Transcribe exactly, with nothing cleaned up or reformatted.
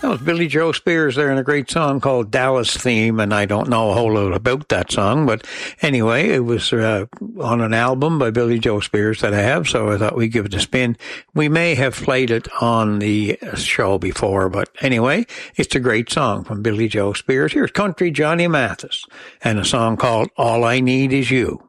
That was Billy Joe Spears there in a great song called Dallas Theme, and I don't know a whole lot about that song, but anyway, it was uh, on an album by Billy Joe Spears that I have, so I thought we'd give it a spin. We may have played it on the show before, but anyway, it's a great song from Billy Joe Spears. Here's Country Johnny Mathis and a song called All I Need Is You.